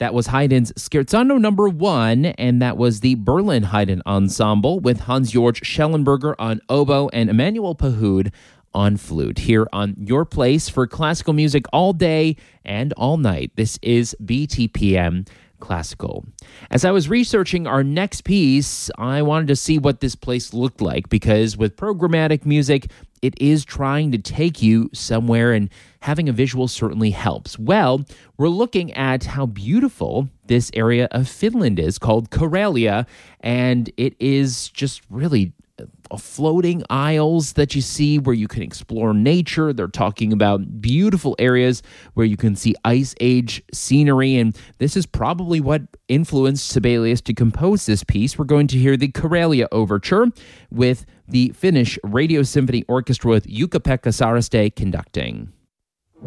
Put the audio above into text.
That was Haydn's Scherzando number 1, and that was the Berlin Haydn Ensemble with Hans-Georg Schellenberger on oboe and Emmanuel Pahud on flute. Here on your place for classical music all day and all night. This is BTPM Classical. As I was researching our next piece, I wanted to see what this place looked like, because with programmatic music, it is trying to take you somewhere, and having a visual certainly helps. Well, we're looking at how beautiful this area of Finland is, called Karelia, and it is just really floating isles that you see where you can explore nature. They're talking about beautiful areas where you can see Ice Age scenery, and this is probably what influenced Sibelius to compose this piece. We're going to hear the Karelia Overture with the Finnish Radio Symphony Orchestra with Jukka-Pekka Saraste conducting.